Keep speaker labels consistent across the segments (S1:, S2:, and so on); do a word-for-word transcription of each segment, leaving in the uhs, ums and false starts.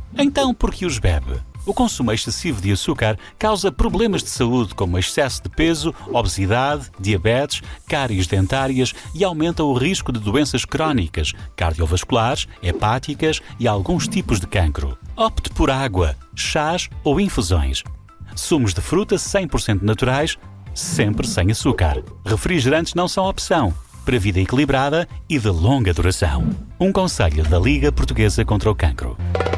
S1: Então por que os bebe? O consumo excessivo de açúcar causa problemas de saúde como excesso de peso, obesidade, diabetes, cáries dentárias e aumenta o risco de doenças crónicas, cardiovasculares, hepáticas e alguns tipos de cancro. Opte por água, chás ou infusões. Sumos de fruta cem por cento naturais, sempre sem açúcar. Refrigerantes não são opção, para vida equilibrada e de longa duração. Um conselho da Liga Portuguesa contra o Cancro.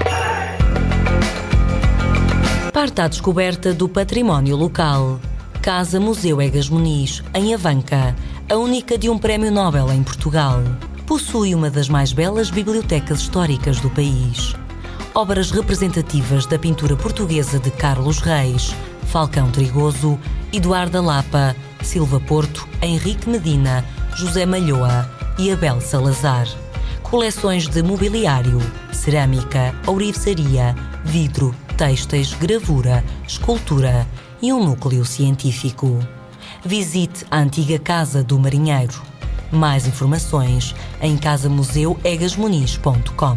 S2: Parte à descoberta do património local. Casa Museu Egas Muniz, em Avanca, a única de um prémio Nobel em Portugal. Possui uma das mais belas bibliotecas históricas do país. Obras representativas da pintura portuguesa de Carlos Reis, Falcão Trigoso, Eduardo Lapa, Silva Porto, Henrique Medina, José Malhoa e Abel Salazar. Coleções de mobiliário, cerâmica, ourivesaria, vidro, têxteis, gravura, escultura e um núcleo científico. Visite a antiga Casa do Marinheiro. Mais informações em casa museu egas muniz ponto com.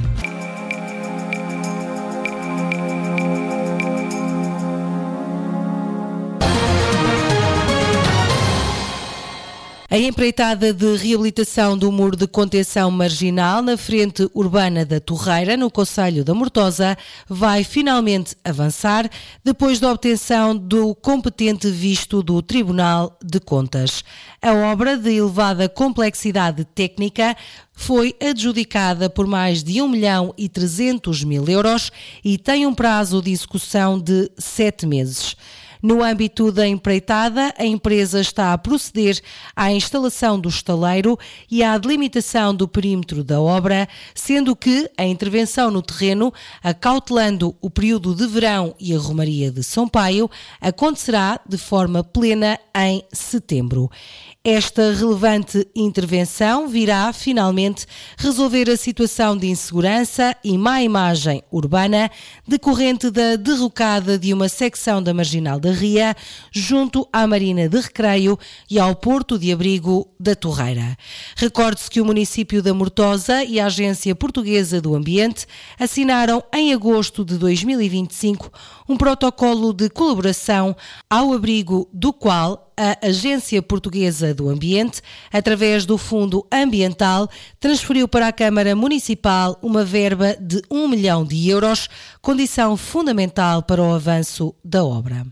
S3: A empreitada de reabilitação do muro de contenção marginal na frente urbana da Torreira, no concelho da Mortosa, vai finalmente avançar depois da obtenção do competente visto do Tribunal de Contas. A obra, de elevada complexidade técnica, foi adjudicada por mais de um milhão e trezentos mil euros e tem um prazo de execução de sete meses. No âmbito da empreitada, a empresa está a proceder à instalação do estaleiro e à delimitação do perímetro da obra, sendo que a intervenção no terreno, acautelando o período de verão e a Romaria de São Paio, acontecerá de forma plena em setembro. Esta relevante intervenção virá, finalmente, resolver a situação de insegurança e má imagem urbana decorrente da derrocada de uma secção da Marginal da Ria, junto à Marina de Recreio e ao Porto de Abrigo da Torreira. Recorde-se que o município da Mortosa e a Agência Portuguesa do Ambiente assinaram, em agosto de dois mil e vinte e cinco, um protocolo de colaboração, ao abrigo do qual a Agência Portuguesa do Ambiente, através do Fundo Ambiental, transferiu para a Câmara Municipal uma verba de um milhão de euros, condição fundamental para o avanço da obra.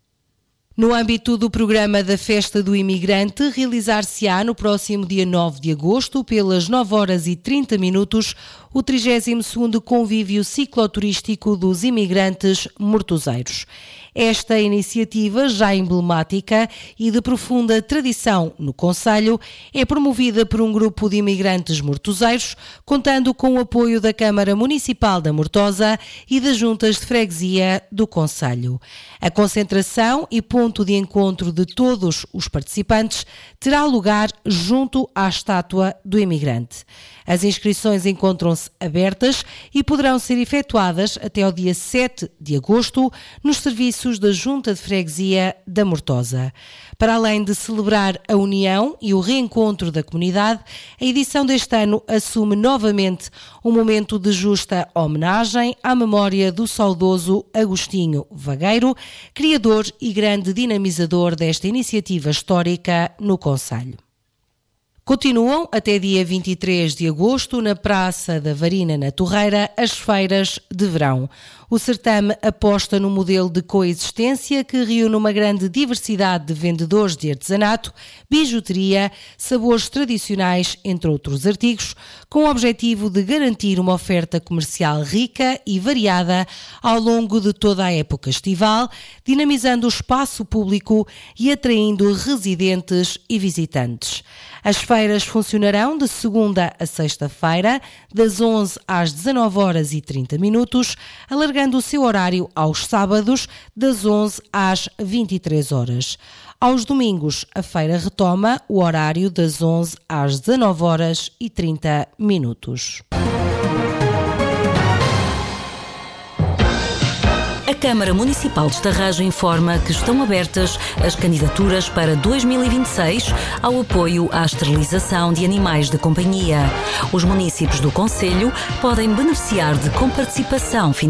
S3: No âmbito do programa da Festa do Imigrante, realizar-se-á no próximo dia nove de agosto, pelas nove horas e trinta minutos, o trigésimo segundo Convívio Cicloturístico dos Imigrantes Mortoseiros. Esta iniciativa, já emblemática e de profunda tradição no concelho, é promovida por um grupo de imigrantes mortoseiros, contando com o apoio da Câmara Municipal da Mortosa e das juntas de freguesia do concelho. A concentração e ponto de encontro de todos os participantes terá lugar junto à estátua do imigrante. As inscrições encontram-se abertas e poderão ser efetuadas até ao dia sete de agosto nos serviços da Junta de Freguesia da Mortosa. Para além de celebrar a união e o reencontro da comunidade, a edição deste ano assume novamente um momento de justa homenagem à memória do saudoso Agostinho Vagueiro, criador e grande dinamizador desta iniciativa histórica no concelho. Continuam até dia vinte e três de agosto, na Praça da Varina, na Torreira, as feiras de verão. O certame aposta no modelo de coexistência que reúne uma grande diversidade de vendedores de artesanato, bijuteria, sabores tradicionais, entre outros artigos, com o objetivo de garantir uma oferta comercial rica e variada ao longo de toda a época estival, dinamizando o espaço público e atraindo residentes e visitantes. As feiras funcionarão de segunda a sexta-feira, das onze às dezanove horas e trinta minutos, alargando o seu horário aos sábados, das onze às vinte e três horas. Aos domingos, a feira retoma o horário das onze às dezanove horas e trinta minutos.
S2: A Câmara Municipal de Estarrajo informa que estão abertas as candidaturas para dois mil e vinte e seis ao apoio à esterilização de animais de companhia. Os municípios do concelho podem beneficiar de comparticipação financeira